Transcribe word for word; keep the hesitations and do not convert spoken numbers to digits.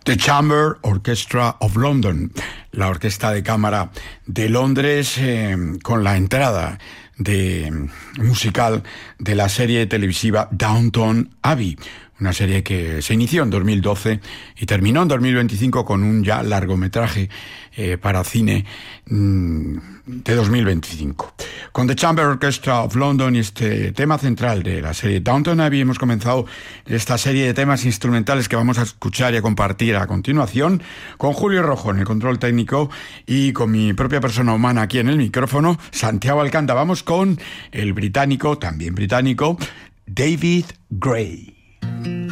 The Chamber Orchestra of London, la orquesta de cámara de Londres, eh, con la entrada de musical de la serie televisiva Downton Abbey, una serie que se inició en dos mil doce y terminó en dos mil veinticinco con un ya largometraje eh, para cine mmm, de dos mil veinticinco. Con The Chamber Orchestra of London y este tema central de la serie Downton Abbey hemos comenzado esta serie de temas instrumentales que vamos a escuchar y a compartir a continuación con Julio Rojo en el control técnico y con mi propia persona humana aquí en el micrófono, Santiago Alcántara. Vamos con el británico, también británico, David Gray.